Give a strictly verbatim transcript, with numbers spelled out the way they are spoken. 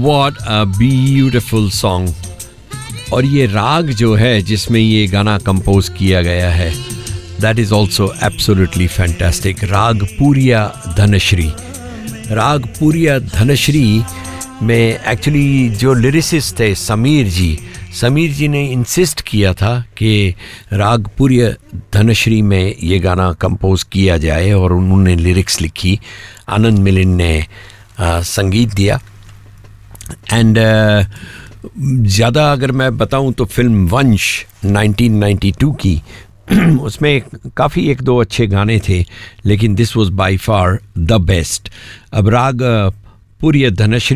What a beautiful song. और ये राग जो है जिसमें ये गाना कंपोज किया गया है, that is also absolutely fantastic. राग पूरिया धनश्री. राग पूरिया धनश्री में एक्चुअली जो लिरिसिस्ट थे समीर जी, समीर जी ने इंसिस्ट किया था कि राग पूरिया धनश्री में ये गाना कंपोज किया जाए और उन्होंने लिरिक्स लिखी, आनंद मिलिंद ने आ, संगीत दिया. एंड ज़्यादा अगर मैं बताऊं तो फिल्म वंश नाइनटीन नाइंटी टू की, उसमें काफ़ी एक दो अच्छे गाने थे, लेकिन this was by far the best. अब राग पूरिया धनश्री